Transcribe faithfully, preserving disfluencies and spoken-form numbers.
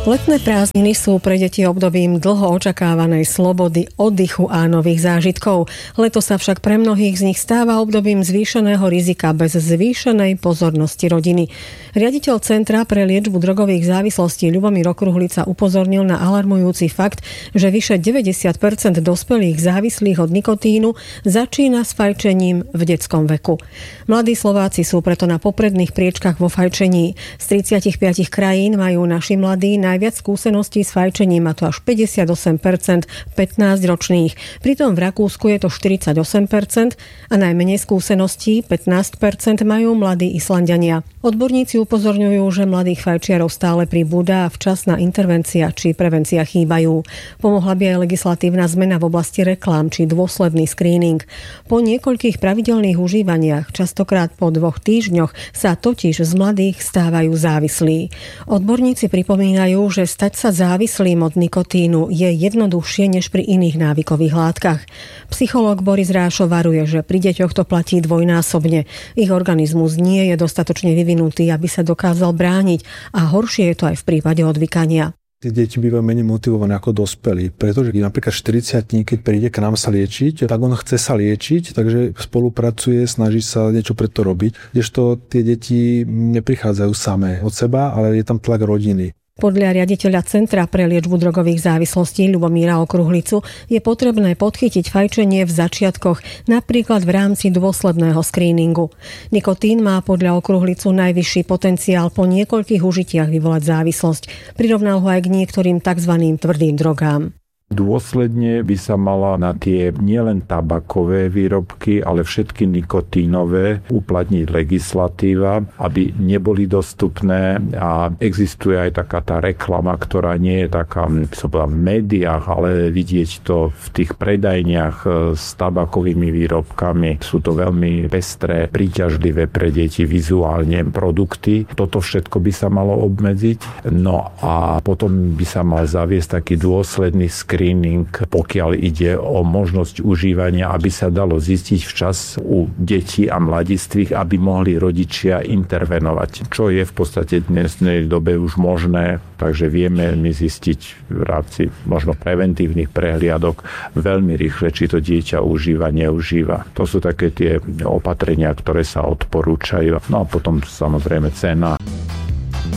Letné prázdniny sú pre deti obdobím dlho očakávanej slobody, oddychu a nových zážitkov. Leto sa však pre mnohých z nich stáva obdobím zvýšeného rizika bez zvýšenej pozornosti rodiny. Riaditeľ Centra pre liečbu drogových závislostí Ľubomír Okruhlica upozornil na alarmujúci fakt, že vyše deväťdesiat percent dospelých závislých od nikotínu začína s fajčením v detskom veku. Mladí Slováci sú preto na popredných priečkach vo fajčení. Z tridsaťpäť krajín majú naši mladí najviac skúseností s fajčením, a to až päťdesiatosem percent pätnásťročných. Pritom v Rakúsku je to štyridsaťosem percent a najmenej skúseností pätnásť percent majú mladí Islanďania. Odborníci upozorňujú, že mladých fajčiarov stále pribúda a včasná intervencia či prevencia chýbajú. Pomohla by aj legislatívna zmena v oblasti reklám či dôsledný screening. Po niekoľkých pravidelných užívaniach, častokrát po dvoch týždňoch, sa totiž z mladých stávajú závislí. Odborníci pripomínajú, že stať sa závislým od nikotínu je jednoduchšie než pri iných návykových látkach. Psychológ Boris Rášo varuje, že pri deťoch to platí dvojnásobne. Ich organizmus nie je dostatočne vyvinutý, aby sa dokázal brániť, a horšie je to aj v prípade odvykania. Tie deti bývajú menej motivované ako dospelí, pretože napríklad štyridsiatnik, keď príde k nám sa liečiť, tak on chce sa liečiť, takže spolupracuje, snaží sa niečo pre to robiť, kdežto tie deti neprichádzajú samé od seba, ale je tam tlak rodiny. Podľa riaditeľa Centra pre liečbu drogových závislostí Ľubomíra Okruhlicu je potrebné podchytiť fajčenie v začiatkoch, napríklad v rámci dôsledného screeningu. Nikotín má podľa Okruhlicu najvyšší potenciál po niekoľkých užitiach vyvolať závislosť. Prirovnal ho aj k niektorým tzv. Tvrdým drogám. Dôsledne by sa mala na tie nielen tabakové výrobky, ale všetky nikotínové uplatniť legislatíva, aby neboli dostupné, a existuje aj taká tá reklama, ktorá nie je taká, som povedal, v médiách, ale vidieť to v tých predajniach s tabakovými výrobkami. Sú to veľmi pestré, príťažlivé pre deti vizuálne produkty. Toto všetko by sa malo obmedziť. No a potom by sa mal zaviesť taký dôsledný screening, pokiaľ ide o možnosť užívania, aby sa dalo zistiť včas u detí a mladistvých, aby mohli rodičia intervenovať. Čo je v podstate v dnesnej dobe už možné, takže vieme my zistiť v rámci možno preventívnych prehliadok veľmi rýchle, či to dieťa užíva, neužíva. To sú také tie opatrenia, ktoré sa odporúčajú. No a potom samozrejme cena.